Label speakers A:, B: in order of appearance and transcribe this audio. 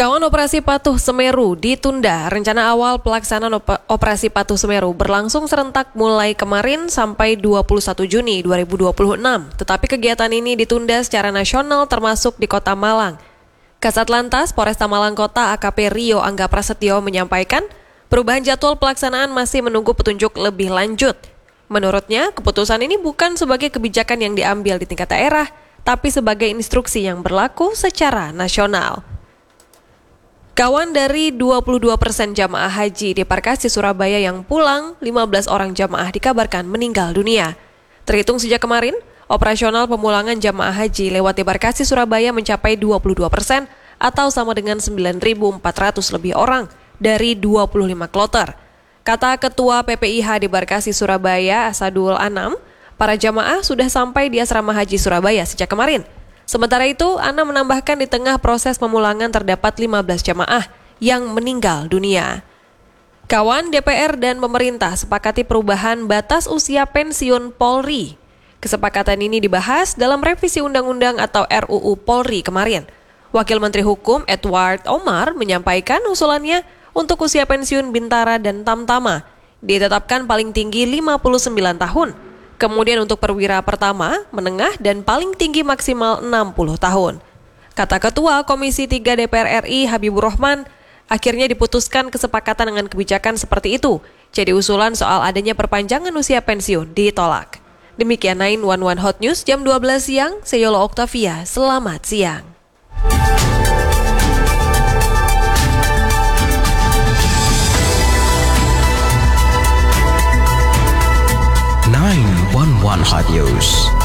A: Kawan Operasi Patuh Semeru ditunda. Rencana awal pelaksanaan Operasi Patuh Semeru berlangsung serentak mulai kemarin sampai 21 Juni 2026. Tetapi kegiatan ini ditunda secara nasional termasuk di Kota Malang. Kasat Lantas Polresta Malang Kota AKP Rio Angga Prasetyo menyampaikan, perubahan jadwal pelaksanaan masih menunggu petunjuk lebih lanjut. Menurutnya, keputusan ini bukan sebagai kebijakan yang diambil di tingkat daerah, tapi sebagai instruksi yang berlaku secara nasional. Kawan, dari 22% jamaah haji di Embarkasi Surabaya yang pulang, 15 orang jamaah dikabarkan meninggal dunia. Terhitung sejak kemarin, operasional pemulangan jamaah haji lewat Embarkasi Surabaya mencapai 22% atau sama dengan 9.400 lebih orang dari 25 kloter. Kata Ketua PPIH di Embarkasi Surabaya, Asadul Anam, para jamaah sudah sampai di Asrama Haji Surabaya sejak kemarin. Sementara itu, Anam menambahkan di tengah proses pemulangan terdapat 15 jamaah yang meninggal dunia. Kawan, DPR dan pemerintah sepakati perubahan batas usia pensiun Polri. Kesepakatan ini dibahas dalam revisi Undang-Undang atau RUU Polri kemarin. Wakil Menteri Hukum Edward Omar menyampaikan usulannya untuk usia pensiun Bintara dan Tamtama ditetapkan paling tinggi 59 tahun. Kemudian untuk perwira pertama, menengah, dan paling tinggi maksimal 60 tahun. Kata Ketua Komisi 3 DPR RI Habibur Rahman, akhirnya diputuskan kesepakatan dengan kebijakan seperti itu. Jadi usulan soal adanya perpanjangan usia pensiun ditolak. Demikian 911 Hot News jam 12 siang, saya Yola Oktavia, selamat siang.
B: One Hot News.